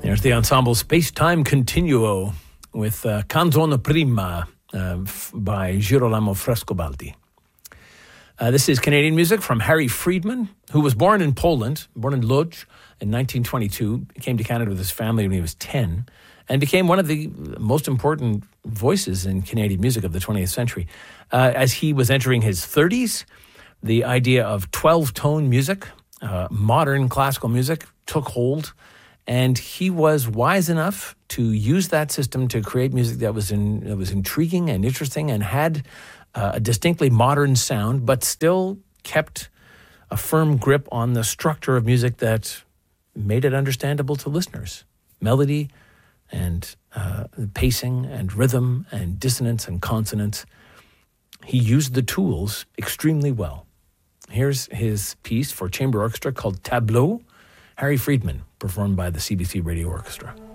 There's the ensemble Space-Time Continuo with Canzone Prima by Girolamo Frescobaldi. This is Canadian music from Harry Friedman, who was born in Poland, born in Łódź in 1922, came to Canada with his family when he was 10, and became one of the most important voices in Canadian music of the 20th century. As he was entering his 30s, the idea of 12-tone music, modern classical music, took hold, and he was wise enough to use that system to create music that was intriguing and interesting and had a distinctly modern sound, but still kept a firm grip on the structure of music that made it understandable to listeners. Melody and pacing and rhythm and dissonance and consonance. He used the tools extremely well. Here's his piece for chamber orchestra called Tableau, Harry Friedman, performed by the CBC Radio Orchestra.